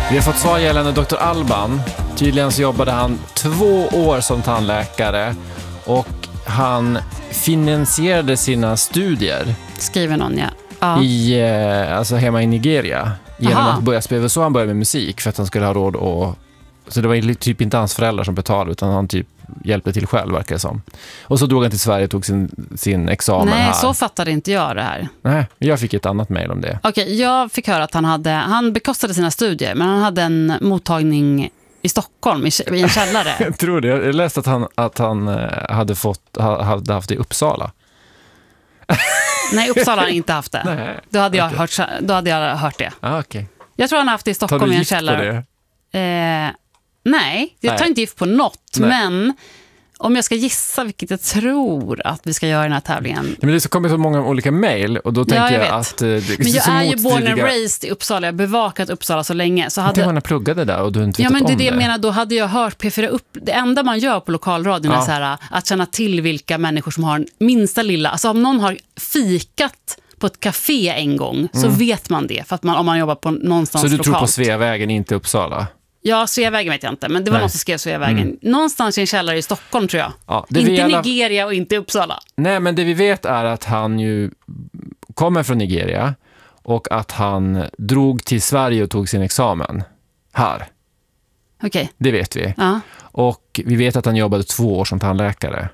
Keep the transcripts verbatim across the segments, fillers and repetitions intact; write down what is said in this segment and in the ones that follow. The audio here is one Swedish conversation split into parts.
Vi har fått svar gällande doktor Alban. Tydligen så jobbade han två år som tandläkare och han finansierade sina studier. Skriver någon, ja. ja. I, alltså hemma i Nigeria. Genom Aha. att börja spela. Så han började med musik för att han skulle ha råd och... Så det var typ inte hans föräldrar som betalade utan han typ hjälpte till själv, verkar det som. Och så drog han till Sverige och tog sin, sin examen Nej, här. så fattade inte jag det här. Nej, jag fick ett annat mejl om det. Okej, okay, jag fick höra att han hade, han bekostade sina studier, men han hade en mottagning i Stockholm, i, i en källare. Jag tror det. Jag läste att han, att han hade, fått, hade haft det i Uppsala. Nej, Uppsala har inte haft det. Nej, då, hade jag okay. hört, då hade jag hört det. Ah, okay. Jag tror han har haft det i Stockholm i en källare. Tar du eh, Nej, jag Nej. tar inte gift på något, Nej. men om jag ska gissa, vilket jag tror att vi ska göra i den här tävlingen. Men det så kommer så många olika mejl och då Ja, tänker jag jag, vet. att eh, det Men jag så är ju born and motstridiga... raised i Uppsala. Jag har bevakat Uppsala så länge. Så hade... Tänk om man pluggade där och du inte vet Ja, men det är om det jag det. menar. Då hade jag hört P fyra upp. Det enda man gör på lokalradion Ja. är så här, att känna till vilka människor som har en minsta lilla... Alltså om någon har fikat på ett café en gång så Mm. vet man det. För att man, om man jobbar på någonstans Så du lokalt. tror på Sveavägen, inte Uppsala? Ja, Sveavägen vet jag inte. Men det var Nej. någon som skrev Sveavägen. Mm. Någonstans i en källare i Stockholm, tror jag. Ja, det inte vi alla... Nigeria och inte Uppsala. Nej, men det vi vet är att han ju kommer från Nigeria och att han drog till Sverige och tog sin examen här. Okej. Okay. Det vet vi. Ja. Och vi vet att han jobbade två år som tandläkare.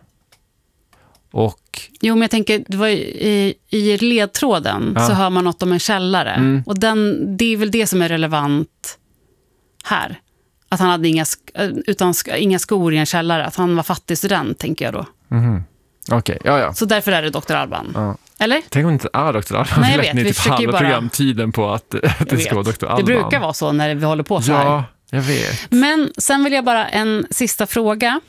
Och... Jo, men jag tänker, det var i, i ledtråden Ja. så hör man något om en källare. Mm. Och den, det är väl det som är relevant här. Att han hade inga, sk- utan sk- inga skor i en källare. Att han var fattig student, tänker jag då. Mm. Okej, okay. ja, ja. Så därför är det doktor Alban. Ja. Eller? Tänk om inte är doktor Alban. Nej, jag vi vet. ner Vi typ försöker ju halva bara... programtiden på att, att det ska vara doktor Alban. Det brukar vara så när vi håller på så här. Ja, jag vet. Men sen vill jag bara en sista fråga.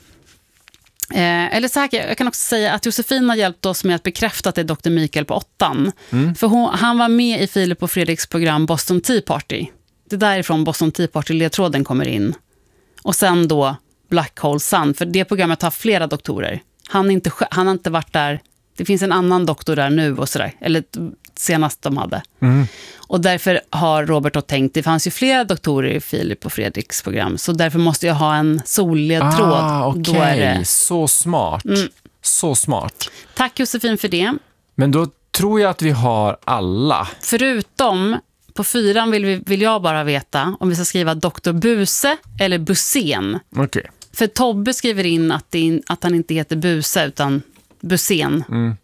Eh, eller så här, jag kan också säga att Josefin har hjälpt oss med att bekräfta att det är doktor Mikael på åttan. Mm. För hon, han var med i Filip och Fredriks program Boston Tea Party. Det är därifrån Boston Tea Party-ledtråden kommer in. Och sen då Black Hole Sun. För det programmet har flera doktorer. Han, inte, han har inte varit där. Det finns en annan doktor där nu och sådär. Eller senast de hade. Mm. Och därför har Robert då tänkt, det fanns ju flera doktorer i Filip och Fredriks program. Så därför måste jag ha en solledtråd. Ah, okej. Okay. Det... Så smart. Mm. Så smart. Tack Josefin för det. Men då tror jag att vi har alla. Förutom, på fyran vill, vi, vill jag bara veta om vi ska skriva doktor Buse eller Busén. Okej. Okay. För Tobbe skriver in att, det, att han inte heter Buse utan Busén. Mm.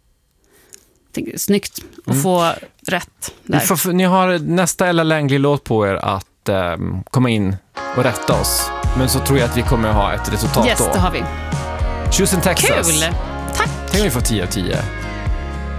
Snyggt att mm. få rätt där. Ni, får, ni har nästa Ella Langley-låt på er att um, komma in och rätta oss. Men så tror jag att vi kommer ha ett resultat yes, då. Yes, det har vi. Choose in Texas. Kul! Tack! Tänk om vi får tio av tio.